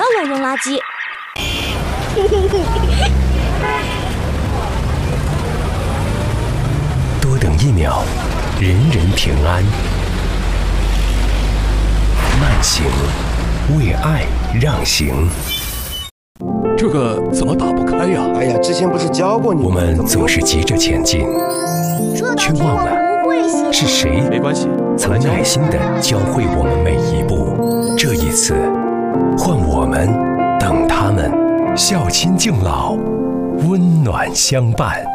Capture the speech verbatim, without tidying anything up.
要乱扔垃圾。 多等一秒，人人平安。慢行，为爱让行。 这个怎么打不开呀？ 哎呀，之前不是教过你？ 我们总是急着前进，却忘了是谁没关系， 曾耐心地教会我们每一步。这一次，换我们等他们，孝亲敬老，温暖相伴。